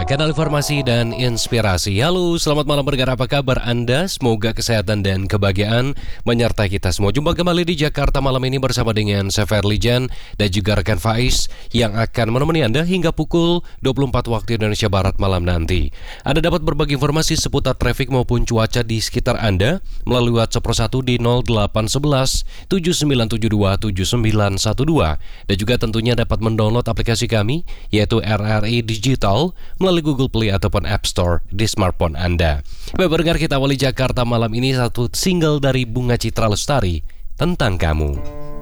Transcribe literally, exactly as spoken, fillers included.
Kanal informasi dan inspirasi. Halo, selamat malam pendengar, apa kabar Anda? Semoga kesehatan dan kebahagiaan menyertai kita semua. Jumpa kembali di Jakarta malam ini bersama dengan saya Ferlijan dan juga rekan Faiz yang akan menemani Anda hingga pukul dua puluh empat waktu Indonesia Barat malam nanti. Anda dapat berbagi informasi seputar trafik maupun cuaca di sekitar Anda melalui WhatsApp Pro satu di nol delapan satu satu tujuh sembilan tujuh dua tujuh sembilan satu dua dan juga tentunya dapat mendownload aplikasi kami yaitu R R I Digital melalui Google Play ataupun App Store di smartphone Anda. Baik pendengar, kita awali Jakarta malam ini satu single dari Bunga Citra Lestari, Tentang Kamu.